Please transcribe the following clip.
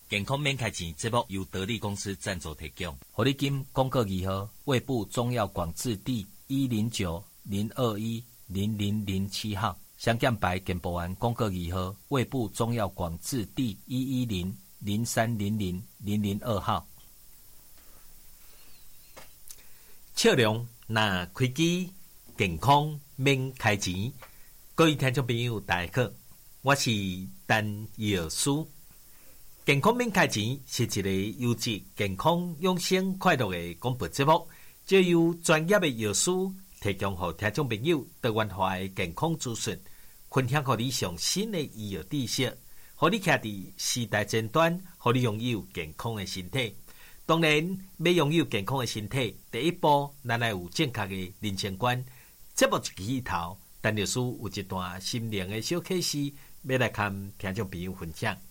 健康免开钱节目由得力公司赞助提供。 活力金公告2号，卫部中药广字第109-021-0007号，香港牌健保案公告2号，卫部中药广字第110-0300-002号。 笑容那开机，健康免开钱。各位听众朋友，大家好，我是陈药师。健康免开钱是一个优质、健康、养生、快乐的广播节目，借由专业的药师提供给听众朋友多元化的健康资讯，分享给你上新的医药知识，让你徛伫时代前端，让你拥有健康的身体。当然，要拥有健康的身体，第一步咱要有正确的人生观。节目一起头，陈律师有一段心灵的小启示，要来跟听众朋友分享。